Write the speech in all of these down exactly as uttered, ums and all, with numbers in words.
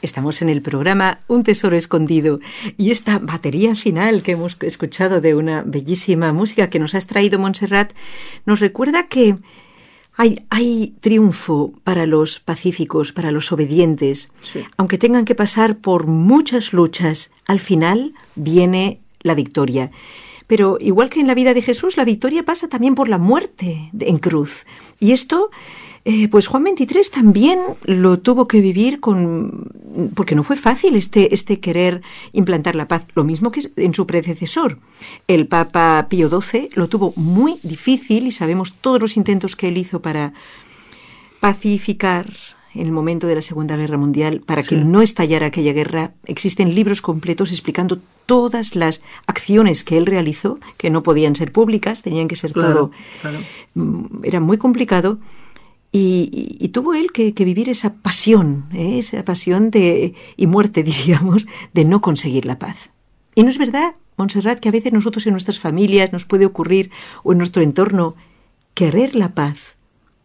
Estamos en el programa Un tesoro escondido y esta batería final que hemos escuchado de una bellísima música que nos ha extraído Montserrat nos recuerda que hay, hay triunfo para los pacíficos, para los obedientes. Sí. Aunque tengan que pasar por muchas luchas, al final viene la victoria. Pero igual que en la vida de Jesús, la victoria pasa también por la muerte en cruz. Y esto... Eh, pues Juan veintitrés también lo tuvo que vivir con, porque no fue fácil este, este querer implantar la paz, lo mismo que en su predecesor. El Papa Pío doce lo tuvo muy difícil y sabemos todos los intentos que él hizo para pacificar en el momento de la Segunda Guerra Mundial, para que sí. no estallara aquella guerra. Existen libros completos explicando todas las acciones que él realizó, que no podían ser públicas, tenían que ser claro, todo... Claro. Era muy complicado. Y, y, y tuvo él que, que vivir esa pasión, ¿eh? esa pasión de, y muerte, diríamos, de no conseguir la paz. Y no es verdad, Montserrat, que a veces nosotros en nuestras familias nos puede ocurrir, o en nuestro entorno, querer la paz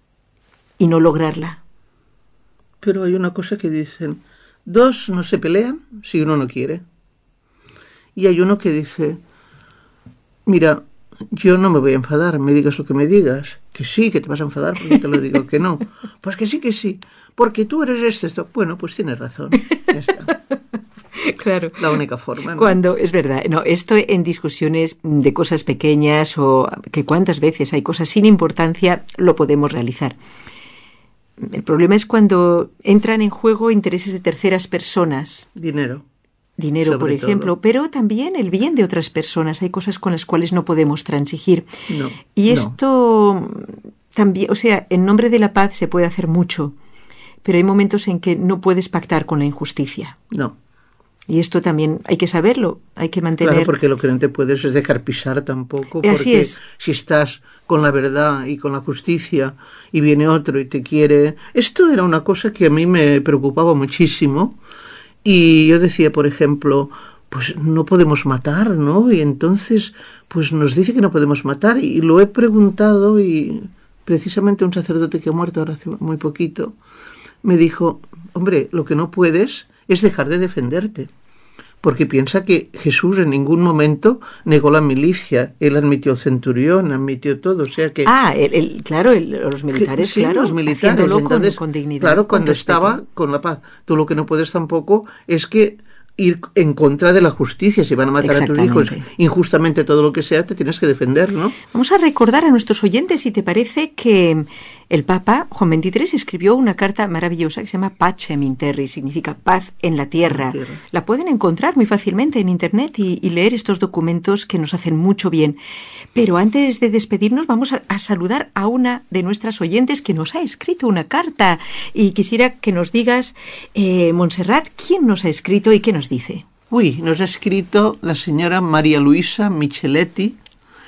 y no lograrla. Pero hay una cosa que dicen, dos no se pelean si uno no quiere. Y hay uno que dice, mira, yo no me voy a enfadar, me digas lo que me digas. Que sí, que te vas a enfadar porque te lo digo que no. Pues que sí, que sí. Porque tú eres esto, esto. Bueno, pues tienes razón. Ya está. Claro. La única forma, ¿no? Cuando, es verdad, no, esto en discusiones de cosas pequeñas o que cuántas veces hay cosas sin importancia, lo podemos realizar. El problema es cuando entran en juego intereses de terceras personas. Dinero. Dinero, Sobre por ejemplo, todo. Pero también el bien de otras personas. Hay cosas con las cuales no podemos transigir. No, y no. esto también, o sea, en nombre de la paz se puede hacer mucho, pero hay momentos en que no puedes pactar con la injusticia. No. Y esto también hay que saberlo, hay que mantener... Claro, porque lo que no te puedes es dejar pisar tampoco, porque Así es. Si estás con la verdad y con la justicia y viene otro y te quiere... Esto era una cosa que a mí me preocupaba muchísimo. Y yo decía, por ejemplo, pues no podemos matar, ¿no? Y entonces, pues nos dice que no podemos matar. Y lo he preguntado y precisamente un sacerdote que ha muerto ahora hace muy poquito me dijo, hombre, lo que no puedes es dejar de defenderte. Porque piensa que Jesús en ningún momento negó la milicia. Él admitió el centurión, admitió todo, o sea que... Ah, el, el, claro, el, los militares, sí, claro, los militares, entonces, con, con dignidad. Claro, cuando con estaba con la paz. Tú lo que no puedes tampoco es que ir en contra de la justicia. Si van a matar a tus hijos injustamente, todo lo que sea, te tienes que defender, ¿no? Vamos a recordar a nuestros oyentes, si te parece, que el Papa Juan veintitrés escribió una carta maravillosa que se llama Pacem in Terris, significa paz en la tierra. La tierra. La pueden encontrar muy fácilmente en internet y, y leer estos documentos que nos hacen mucho bien. Pero antes de despedirnos vamos a, a saludar a una de nuestras oyentes que nos ha escrito una carta. Y quisiera que nos digas, eh, Montserrat, ¿quién nos ha escrito y qué nos dice? Uy, nos ha escrito la señora María Luisa Micheletti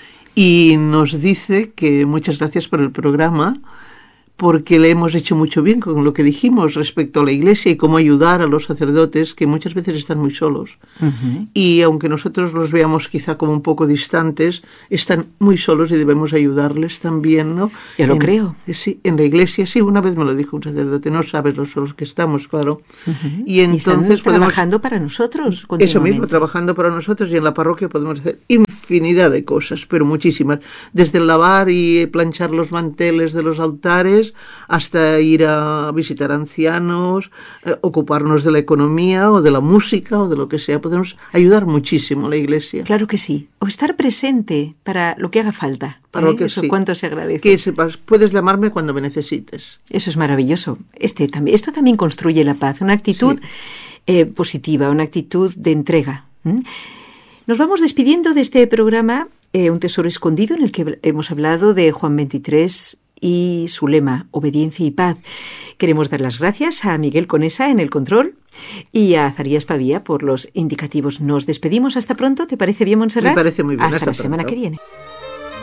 y nos dice que muchas gracias por el programa, porque le hemos hecho mucho bien con lo que dijimos respecto a la Iglesia y cómo ayudar a los sacerdotes que muchas veces están muy solos. Uh-huh. Y aunque nosotros los veamos quizá como un poco distantes, están muy solos y debemos ayudarles también, ¿no? Ya lo en, creo. Sí, en la Iglesia, sí, una vez me lo dijo un sacerdote, no sabes lo solos que estamos, claro. Uh-huh. Y entonces y podemos... trabajando para nosotros Eso mismo, trabajando para nosotros, y en la parroquia podemos hacer infinidad de cosas, pero muchísimas. Desde el lavar y planchar los manteles de los altares, hasta ir a visitar ancianos, eh, ocuparnos de la economía o de la música o de lo que sea. Podemos ayudar muchísimo a la Iglesia. Claro que sí. O estar presente para lo que haga falta. Para ¿eh? lo que Eso sí. Cuánto se agradece. Que sepas, puedes llamarme cuando me necesites. Eso es maravilloso. Este también, esto también construye la paz, una actitud sí. eh, positiva, una actitud de entrega. ¿Mm? Nos vamos despidiendo de este programa, eh, Un tesoro escondido, en el que hemos hablado de Juan veintitrés y su lema, obediencia y paz. Queremos dar las gracias a Miguel Conesa en el control y a Zacarías Pavía por los indicativos. Nos despedimos hasta pronto. ¿Te parece bien, Montserrat? Me parece muy bien. Hasta, hasta la pronto. semana que viene.